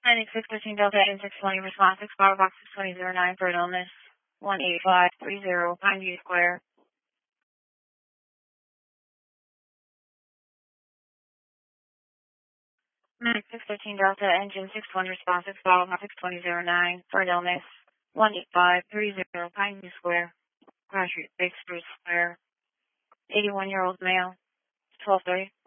9613 Delta Engine 620 response 6 power box 2009 for an illness 18530 Pineview Square. 9613 Delta Engine 620 response 6 power box 2009 for an illness 18530 Pineview Square. Crash Street, Big Spruce Square. 81-year-old male. 12:30.